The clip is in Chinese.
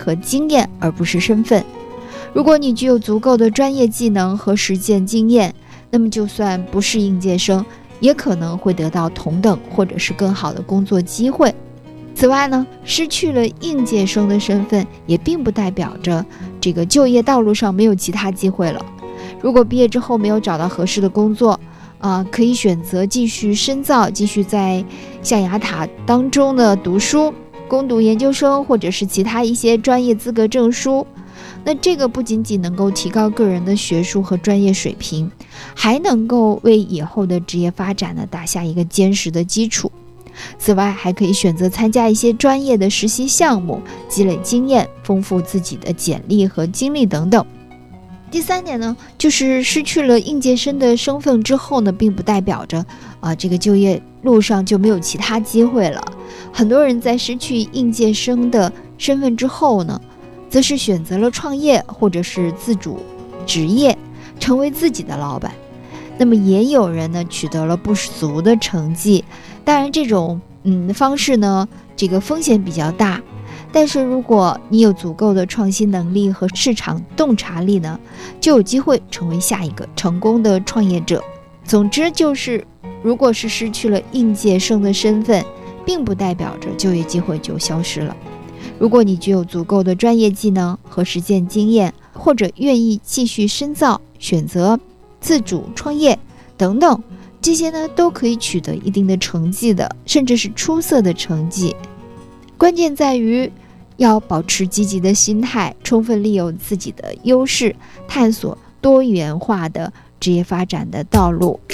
和经验，而不是身份。如果你具有足够的专业技能和实践经验，那么就算不是应届生，也可能会得到同等或者是更好的工作机会。此外呢，失去了应届生的身份，也并不代表着这个就业道路上没有其他机会了。如果毕业之后没有找到合适的工作，可以选择继续深造，继续在象牙塔当中的读书，攻读研究生或者是其他一些专业资格证书。那这个不仅仅能够提高个人的学术和专业水平，还能够为以后的职业发展呢打下一个坚实的基础。此外，还可以选择参加一些专业的实习项目，积累经验，丰富自己的简历和经历等等。第三点呢，就是失去了应届生的身份之后呢，并不代表着这个就业路上就没有其他机会了。很多人在失去应届生的身份之后呢，则是选择了创业或者是自主职业，成为自己的老板。那么也有人呢取得了不俗的成绩，当然这种方式呢，这个风险比较大，但是如果你有足够的创新能力和市场洞察力呢，就有机会成为下一个成功的创业者。总之就是，如果是失去了应届生的身份，并不代表着就业机会就消失了。如果你具有足够的专业技能和实践经验，或者愿意继续深造，选择自主创业等等，这些呢都可以取得一定的成绩的，甚至是出色的成绩。关键在于要保持积极的心态，充分利用自己的优势，探索多元化的职业发展的道路。